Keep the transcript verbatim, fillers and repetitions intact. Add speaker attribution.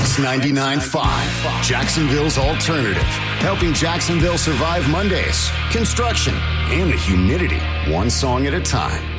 Speaker 1: Kicks ninety-nine point five, Jacksonville's alternative. Helping Jacksonville survive Mondays, construction, and the humidity, one song at a time.